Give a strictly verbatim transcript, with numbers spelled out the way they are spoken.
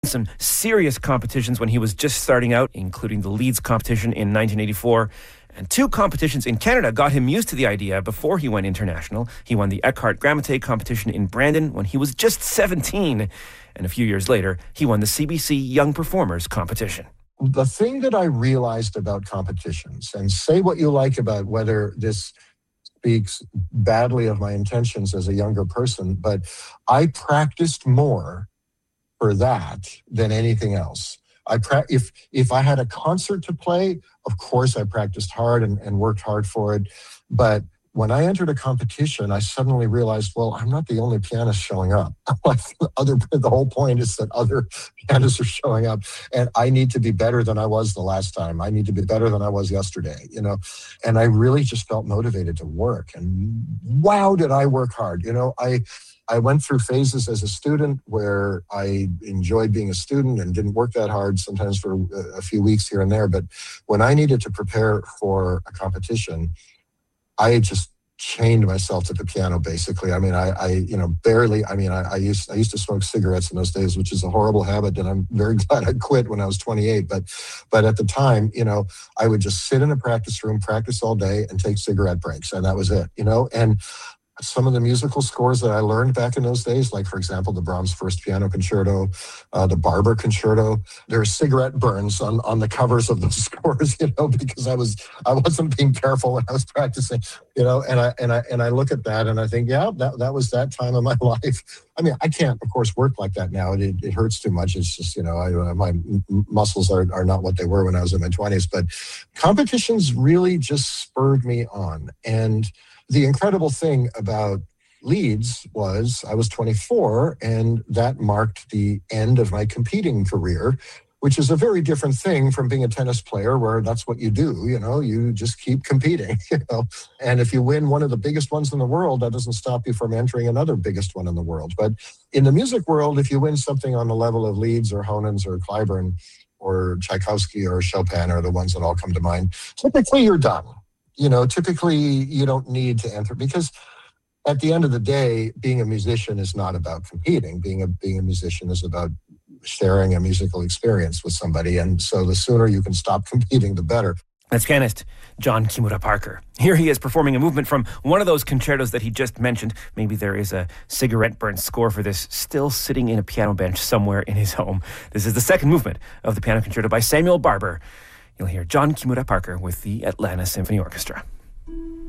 some serious competitions when he was just starting out, including the Leeds competition in nineteen eighty-four. And two competitions in Canada got him used to the idea before he went international. He won the Eckhart Grammaté competition in Brandon when he was just seventeen. And a few years later, he won the C B C Young Performers competition. The thing that I realized about competitions, and say what you like about whether this speaks badly of my intentions as a younger person, but I practiced more for that than anything else. I pra- if if I had a concert to play, of course I practiced hard and, and worked hard for it. But when I entered a competition, I suddenly realized, well, I'm not the only pianist showing up. Like other, the whole point is that other pianists are showing up, and I need to be better than I was the last time. I need to be better than I was yesterday, you know. And I really just felt motivated to work. And wow, did I work hard? You know, I. I went through phases as a student where I enjoyed being a student and didn't work that hard, sometimes for a few weeks here and there. But when I needed to prepare for a competition, I just chained myself to the piano, basically. I mean, I, I you know, barely, I mean, I, I used I used to smoke cigarettes in those days, which is a horrible habit that I'm very glad I quit when I was twenty-eight. But, but at the time, you know, I would just sit in a practice room, practice all day, and take cigarette breaks, and that was it, you know. And some of the musical scores that I learned back in those days, like, for example, the Brahms First Piano Concerto, uh, the Barber Concerto, there are cigarette burns on, on the covers of those scores, you know, because I was I wasn't being careful when I was practicing, you know, and I and I and I look at that and I think, yeah, that that was that time of my life. I mean, I can't, of course, work like that now. It it hurts too much. It's just, you know, I, my muscles are are not what they were when I was in my twenties. But competitions really just spurred me on. And the incredible thing about Leeds was I was twenty-four, and that marked the end of my competing career, which is a very different thing from being a tennis player where that's what you do, you know, you just keep competing, you know. And if you win one of the biggest ones in the world, that doesn't stop you from entering another biggest one in the world. But in the music world, if you win something on the level of Leeds or Honens or Clyburn or Tchaikovsky or Chopin are the ones that all come to mind, typically you're done. You know, typically you don't need to enter, because at the end of the day, being a musician is not about competing. Being a being a musician is about sharing a musical experience with somebody. And so the sooner you can stop competing, the better. That's pianist John Kimura Parker. Here he is performing a movement from one of those concertos that he just mentioned. Maybe there is a cigarette burn score for this still sitting in a piano bench somewhere in his home. This is the second movement of the piano concerto by Samuel Barber. You'll hear John Kimura Parker with the Atlanta Symphony Orchestra.